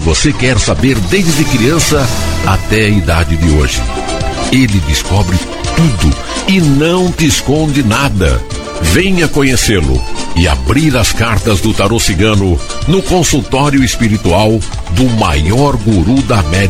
você quer saber desde criança até a idade de hoje. Ele descobre tudo e não te esconde nada. Venha conhecê-lo e abrir as cartas do tarô cigano no consultório espiritual do maior guru da América